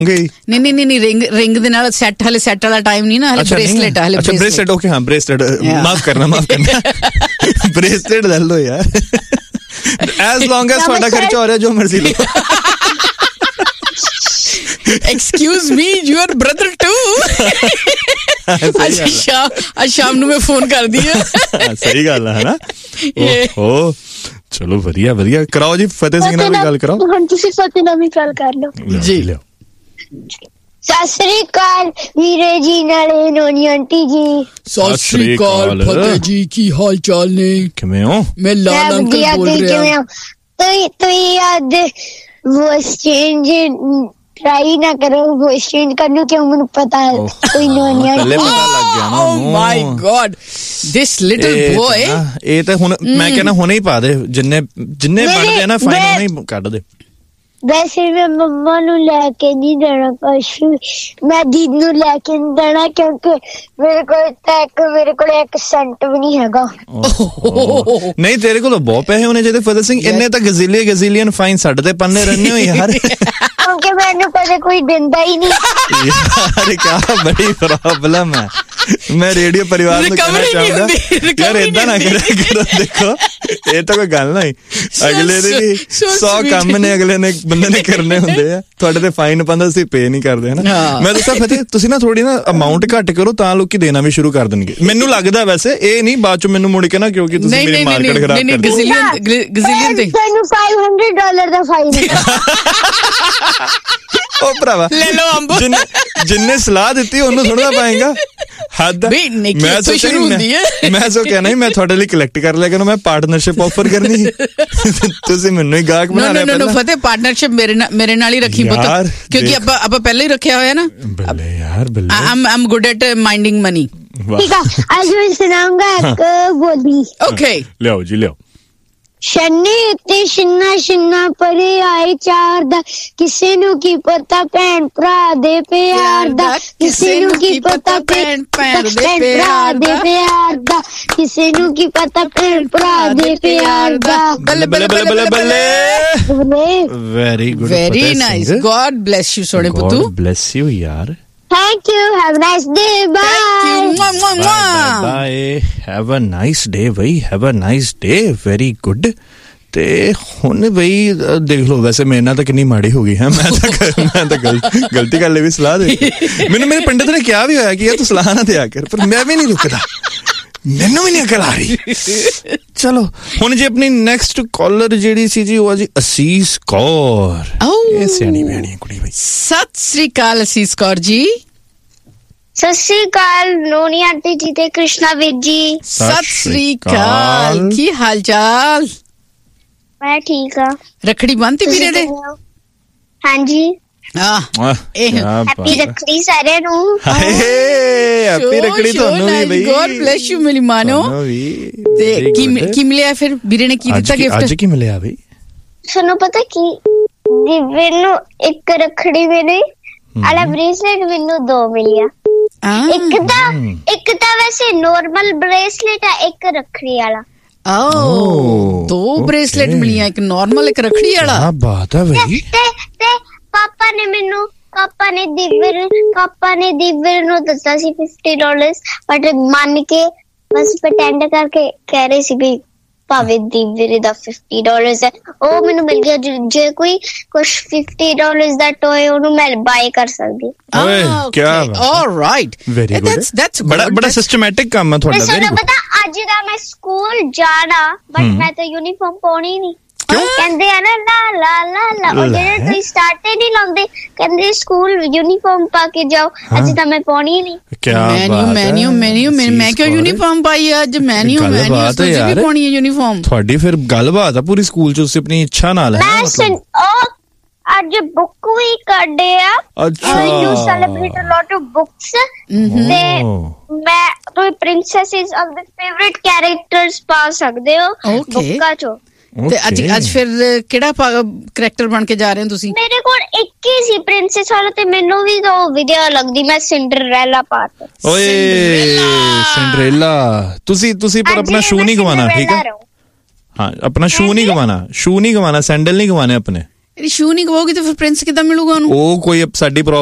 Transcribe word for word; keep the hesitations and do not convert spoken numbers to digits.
ਨਹੀਂ ਨਹੀਂ ਨਹੀਂ ਰਿੰਗ ਰਿੰਗ ਦੇ ਨਾਲ ਸੈੱਟ ਹਲੇ ਸੈੱਟ ਵਾਲਾ ਟਾਈਮ ਨਹੀਂ ਨਾ, ਹਲੇ ਬ੍ਰੇਸਲੇਟ ਹਲੇ ਬ੍ਰੇਸਲੇਟ ਓਕੇ ਹਾਂ ਬ੍ਰੇਸਲੇਟ ਮਾਫ ਕਰਨਾ ਮਾਫ ਕਰਨਾ ਬ੍ਰੇਸਲੇਟ ਲੈ ਲਓ ਯਾਰ ਐਸ ਲੌਂਗ ਐਸ ਤੁਹਾਡਾ ਖਰਚਾ ਹੋ ਰਿਹਾ ਜੋ ਮਰਜ਼ੀ ਲਓ। Excuse me, your brother too. ਅੱਜ ਸ਼ਾਮ ਅੱਜ ਸ਼ਾਮ ਨੂੰ ਮੈਂ ਫੋਨ ਕਰਦੀ ਆ। ਸਹੀ ਗੱਲ ਹੈ ਨਾ। ਓਹੋ ਚਲੋ ਵਧੀਆ ਵਧੀਆ ਕਰਾਓ ਜੀ, ਫਤਿਹ ਸਿੰਘ ਨਾਲ ਵੀ ਗੱਲ ਕਰਾਓ। ਹੁਣ ਤੁਸੀਂ ਫਤਿਹ ਨਾਲ ਵੀ ਗੱਲ ਕਰ ਲਓ ਜੀ। ਲਿਓ ਸਤਿ ਸ੍ਰੀ ਅਕਾਲ ਵੀਰੇ ਜੀ ਨਾਲੇ ਨੋਨੀ ਆਂਟੀ ਜੀ। ਸਤਿ ਸ੍ਰੀ ਅਕਾਲ ਫਤਿਹ ਜੀ, ਕੀ ਹਾਲ ਚਾਲ ਨੇ? ਕਿਵੇਂ ਹੋ? ਮੈਂ ਲਾਲ ਅੰਕਲ ਬੋਲ ਰਿਹਾ। ਤੁਸੀਂ ਤੁਸੀਂ ਅੱਜ ਵੌਇਸ ਚੇਂਜ ट्राई ना करो, वॉइस चेंज करने क्यों, मुझे पता है कोई नोनी पहले पता लग गया ना। Oh my God, this little boy। ਇਹ ਤਾਂ ਹੁਣ ਮੈਂ ਕਹਿੰਦਾ ਹੁਣੇ ਹੀ ਪਾ ਦੇ, ਜਿੰਨੇ ਜਿੰਨੇ ਬਣਦੇ ਆ ਨਾ ਫਾਈਨ ਹੁਣੇ ਹੀ ਕੱਢ ਦੇ। वैसे मैं मम्मा नू लेके नहीं देना कुछ, मैं दीदी नू लेके नहीं देना क्योंकि मेरे को तक मेरे को एक सेंट भी नहीं हैगा। नहीं तेरे को तो बहुत पैसे होने चाहिए फतेह सिंह, इन्ने ਤਾਂ ਗਜ਼ੀਲੀਏ ਗਜ਼ੀਲੀਅਨ ਫਾਈਨ ਸਾਡੇ ਤੇ ਪੰਨੇ ਰਹਿੰਦੇ ਹੋ ਯਾਰ। क्योंकि मैंने कदे कोई दिंदा ही नहीं यार, क्या बड़ी प्रॉब्लम है। मैं रेडियो परिवार ਨੂੰ ਕਹਿਣਾ ਚਾਹੁੰਦਾ ਯਾਰ ਏਦਾਂ ਨਾ ਕਰਿਆ ਕਰੋ। ਦੇਖੋ ਇਹ ਤਾਂ ਕੋਈ ਗੱਲ ਨਹੀਂ, ਅਗਲੇ ਦੇ ਵੀ ਸੌ ਕੰਮ ਨੇ ਅਗਲੇ ਨੇ ਬੰਦੇ ਨੇ ਕਰਨੇ ਹੁੰਦੇ ਆ। ਤੁਹਾਡੇ ਤੇ ਫਾਈਨ ਪੰਦਾ ਅਸੀਂ ਪੇ ਨਹੀਂ ਕਰਦੇ ਹਨਾ। ਮੈਂ ਦੱਸਾਂ ਫਤਿਹ ਤੁਸੀਂ ਨਾ ਥੋੜੀ ਨਾ ਅਮਾਊਂਟ ਘੱਟ ਕਰੋ ਤਾਂ ਲੋਕੀ ਦੇਣਾ ਵੀ ਸ਼ੁਰੂ ਕਰ ਦੇਣਗੇ, ਮੈਨੂੰ ਲੱਗਦਾ। ਵੈਸੇ ਇਹ ਨਹੀਂ ਬਾਅਦ ਚ ਮੈਨੂੰ ਮੁੜ ਕੇ ਨਾ ਕਿਉਂਕਿ ਤੁਸੀਂ ਮੇਰੀ ਮਾਰਕੀਟ ਖਰਾਬ ਕਰ ਦਿਓ। ਗਜ਼ੀਲੀਅਨ ਗਜ਼ੀਲੀਅਨ ਤੇ ਤੁਹਾਨੂੰ ਪੰਜ ਸੌ ਡਾਲਰ ਦਾ ਫਾਈਨ। ਉਹ ਭਰਾਵਾ ਲੈ ਲਓ ਅੰਬ, ਜਿੰਨੇ ਜਿੰਨੇ ਸਲਾਹ ਦਿੱਤੀ ਉਹਨੂੰ ਸੁਣਨਾ ਪਾਏਗਾ। ਹੱਦ ਮੈਂ ਸੋ ਸ਼ੁਰੂ ਹੁੰਦੀ ਹੈ। ਮੈਂ ਸੋ ਕਹਿਣਾ ਹੀ ਮੈਂ ਤੁਹਾਡੇ ਲਈ ਕਲੈਕਟ ਕਰ ਲਿਆ ਕਰੂੰ, ਮੈਂ ਪਾਰਟਨਰਸ਼ਿਪ ਆਫਰ ਕਰਨੀ ਤੁਸੀਂ ਮੈਨੂੰ ਹੀ ਗਾਹਕ ਬਣਾ ਲਿਆ। ਨੋ ਫਤਿਹ ਪਾਰਟਨਰਸ਼ਿਪ ਮੇਰੇ ਨਾਲ ਮੇਰੇ ਨਾਲ ਹੀ ਰੱਖੀ ਪੁੱਤ, ਕਿਉਂਕਿ ਆਪਾਂ ਆਪਾਂ ਪਹਿਲਾਂ ਹੀ ਰੱਖਿਆ ਹੋਇਆ ਨਾ। ਬੱਲੇ ਯਾਰ ਬੱਲੇ, ਆਮ ਆਮ ਗੁੱਡ ਐਟ ਮਾਈਂਡਿੰਗ ਮਨੀ। ਠੀਕ ਆ, ਅੱਜ ਮੈਂ ਸੁਣਾਉਂਗਾ ਇੱਕ ਬੋਲੀ। ਓਕੇ ਲਿਆਓ ਜੀ ਲਿਆਓ। ਸ਼ਨੀ ਉੱਤੇ ਸ਼ਿੰਨਾ ਸ਼ਿੰਨਾ ਪਰੇ ਆਏ ਚਾਰ ਦਾ, ਕਿਸੇ ਨੂੰ ਕੀ ਪਤਾ ਭੈਣ ਭਰਾ ਦੇ ਪਿਆਰ ਦਾ, ਕਿਸੇ ਨੂੰ ਕੀ ਪਤਾ ਭੈਣ ਭੈਣ ਦੇ ਪਿਆਰ ਦਾ, ਪਿਆਰ ਦਾ ਕਿਸੇ ਨੂੰ ਕੀ ਪਤਾ ਭੈਣ ਭਰਾ ਦੇ ਪਿਆਰ ਦਾ। ਬੱਲੇ ਬੱਲੇ ਬੱਲੇ ਬੱਲੇ ਬੱਲੇ। Very good, very nice, god bless you ਸੋਹਣੇ ਪੁੱਤੂ। ਗॉड ਬlesਸ ਯੂ ਯਾਰ। Thank you. Have a nice day. Bye. Thank you. Mwah, mwah, mwah. Bye, bye. Have a nice day, bhai. Have a nice day. Very good. ਤੇ ਹੁਣ ਬਈ ਦੇਖ ਲਓ, ਵੈਸੇ ਮੇਰੇ ਨਾਲ ਤਾਂ ਕਿੰਨੀ ਮਾੜੀ ਹੋ ਗਈ ਹੈ। ਮੈਂ ਤਾਂ ਮੈਂ ਤਾਂ ਗਲਤੀ ਕਰ ਲਈ ਵੀ ਸਲਾਹ ਦੇ। ਮੈਨੂੰ ਮੇਰੇ ਪੰਡਿਤ ਨੇ ਕਿਹਾ ਵੀ ਹੋਇਆ ਕਿ ਯਾਰ ਤੂੰ ਸਲਾਹ ਨਾ ਦਿਆ ਕਰ, ਪਰ ਮੈਂ ਵੀ ਨਹੀਂ ਰੁਕਦਾ, ਮੈਨੂੰ ਵੀ ਨਹੀਂ ਅਕਲ ਆ ਰਹੀ। ਚਲੋ ਹੁਣ ਜੀ ਆਪਣੀ ਨੈਕਸਟ ਕਾਲਰ ਜਿਹੜੀ ਸੀ ਜੀ ਉਹ ਆ ਜੀ ਅਸੀਸ ਕੌਰ। ਇਹ ਸਿਆਣੀ ਬਿਆਣੀ ਕੁੜੀ ਬਈ। ਸਤਿ ਸ੍ਰੀ ਅਕਾਲ ਅਸੀਸ ਕੌਰ ਜੀ। ਸਤਿ ਸ੍ਰੀ ਅਕਾਲ ਨੋਨੀ ਆਂਟੀ ਜੀ ਤੇ ਕ੍ਰਿਸ਼ਨਾ ਵੀਰ ਜੀ। ਸਤਿ ਸ੍ਰੀ ਅਕਾਲ, ਕੀ ਹਾਲ ਚਾਲ? ਮੈਂ ਠੀਕ ਆ। ਰੱਖੜੀ ਬੰਨਤੀ ਵੀਰੇ ਦੇ? ਹਾਂਜੀ। ਆਹ ਇਹ ਹੈਪੀ ਰੱਖੜੀ ਸਾਰਿਆਂ ਨੂੰ। ਹਾਏ ਹੈਪੀ ਰੱਖੜੀ ਤੁਹਾਨੂੰ ਵੀ ਬਈ। ਗॉड ਬlesਸ ਯੂ ਮੇਰੀ ਮਾਨੋ। ਤੇ ਕੀ ਕੀ ਮਿਲਿਆ ਫਿਰ ਵੀਰੇ ਨੇ, ਕੀ ਦਿੱਤਾ ਗਿਫਟ? ਅੱਜ ਕੀ ਮਿਲਿਆ ਬਈ ਤੁਹਾਨੂੰ ਪਤਾ ਕੀ, ਦਿਵਯ ਨੂੰ ਇੱਕ ਰੱਖੜੀ ਮੇਰੇ ਆਲਾ ਬ੍ਰੇਸਲੇਟ ਮੈਨੂੰ ਦੋ ਮਿਲਿਆ। ਇੱਕ ਤਾਂ ਇੱਕ ਤਾਂ ਵੈਸੇ ਨੋਰਮਲ ਬ੍ਰੇਸਲੇਟ ਆ, ਇੱਕ ਰੱਖੜੀ ਵਾਲਾ। ਓ ਦੋ ਬ੍ਰੇਸਲੇਟ ਮਿਲੀਆਂ, ਇੱਕ ਨਾਰਮਲ ਇੱਕ ਰੱਖੜੀ ਵਾਲਾ। ਕੀ ਬਾਤ ਹੈ ਬਈ। ਤੇ ਤੇ ਪਾਪਾ ਨੇ ਮੈਨੂੰ ਪਾਪਾ ਨੇ ਦਿਵਯ ਪਾਪਾ ਨੇ ਦਿਵਯ ਨੂੰ ਦਿੱਤਾ ਸੀ ਫਿਫਟੀ ਡਾਲਰ, ਬਟ ਮੰਨ ਕੇ ਬਸ ਪ੍ਰਟੈਂਡ ਕਰਕੇ ਕਹਿ ਰਹੇ ਸੀ ਵੀ ਭਾਵੇਂ ਦਿਵਯ ਦਾ ਫਿਫਟੀ ਡਾਲਰ ਹੈ ਉਹ ਮੈਨੂੰ ਮਿਲ ਗਿਆ। ਜੇ ਕੋਈ ਕੁਛ ਫਿਫਟੀ ਡਾਲਰ ਦਾ ਟੋਏ ਉਹਨੂੰ ਮੈਂ ਬਾਏ ਕਰ ਸਕਦੀ। ਓਏ ਕੀ ਬਾਤ ਹੈ। All right, very good. That's that's ਬੜਾ ਬੜਾ ਸਿਸਟਮੈਟਿਕ ਕੰਮ ਹੈ ਤੁਹਾਡਾ। Very good. ਪਤਾ ਅੱਜ ਦਾ ਮੈਂ ਸਕੂਲ ਜਾਣਾ, ਬਟ ਮੈਂ ਤਾਂ ਯੂਨੀਫਾਰਮ ਪਾਉਣੀ ਨਹੀਂ। ਕਹਿੰਦੇ ਆ ਨਾ ਲਾ ਲਾ ਲਾ ਲਾ, ਉਹ ਜਿਹੜੇ ਤੁਸੀਂ ਸਟਾਰਟ ਹੀ ਨਹੀਂ ਲਾਉਂਦੇ, ਕਹਿੰਦੇ ਸਕੂਲ ਯੂਨੀਫਾਰਮ ਪਾ ਕੇ ਜਾਓ। ਅੱਜ ਤਾਂ ਮੈਂ ਪਾਉਣੀ ਨਹੀਂ। ਮੈਨਿਊ ਮੈਨਿਊ ਮੈਨਿਊ ਮੈਂ ਕਿਉਂ ਯੂਨੀਫਾਰਮ ਪਾਈ ਅੱਜ? ਮੈਨਿਊ ਮੈਨਿਊ ਤੁਸੀਂ ਵੀ ਪਾਉਣੀ ਹੈ ਯੂਨੀਫਾਰਮ ਤੁਹਾਡੀ। ਫਿਰ ਗੱਲਬਾਤ ਆ ਪੂਰੀ ਸਕੂਲ ਚ, ਤੁਸੀਂ ਆਪਣੀ ਇੱਛਾ ਨਾਲ ਹੈ ਮਤਲਬ। ਅੱਜ ਬੁੱਕ ਵੀ ਕੱਢੇ ਆ। ਅੱਛਾ, you celebrate a lot of books. ਤੇ ਮੈਂ ਤੁਸੀਂ ਪ੍ਰਿੰਸੈਸਿਸ ਆਫ ਦ ਫੇਵਰਿਟ ਕੈਰੈਕਟਰਸ ਪਾ ਸਕਦੇ ਹੋ ਬੁੱਕਾਂ ਚੋਂ। ਤੇ ਅੱਜ ਅੱਜ ਫਿਰ ਕਿਹੜਾ ਕਰੈਕਟਰ ਬਣ ਕੇ ਜਾ ਰਹੇ ਹੋ ਤੁਸੀਂ? ਮੇਰੇ ਕੋਲ ਇੱਕ ਹੀ ਸੀ ਪ੍ਰਿੰਸੈਸ ਵਾਲਾ, ਤੇ ਮੈਨੂੰ ਵੀ ਉਹ ਵਧੀਆ ਲੱਗਦੀ, ਮੈਂ ਸਿੰਡਰੈਲਾ ਪਾਰਟ। ਓਏ ਸਿੰਡਰੈਲਾ। ਤੁਸੀਂ ਤੁਸੀਂ ਪਰ ਆਪਣਾ ਸ਼ੂ ਨਹੀਂ ਗਵਾਣਾ, ਠੀਕ ਹੈ? ਹਾਂ ਆਪਣਾ ਸ਼ੂ ਨਹੀਂ ਗਵਾਣਾ, ਸ਼ੂ ਨਹੀਂ ਗਵਾਣਾ, ਸੈਂਡਲ ਨਹੀਂ ਗਵਾਣੇ ਆਪਣੇ। ਰਿਸ਼ੂ ਨਹੀਂ ਕਹੋਗੀ ਤੇ ਫਿਰ ਪ੍ਰਿੰਸ ਕਿੱਦਾਂ ਮਿਲੂਗਾ ਉਹਨੂੰ? ਉਹ ਕੋਈ ਸਾਡੀ